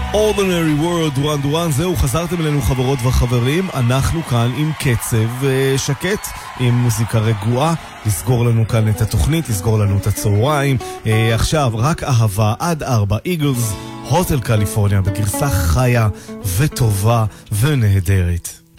Ordinary World, Duran דורן, זהו, חזרתם אלינו חברות וחברים, אנחנו כאן עם קצב שקט, עם מוזיקה רגועה, לסגור לנו כאן את התוכנית, לסגור לנו את הצהריים. עכשיו רק אהבה עד 4, איגלס, הוטל קליפורניה, בגרסה חיה וטובה ונהדרת.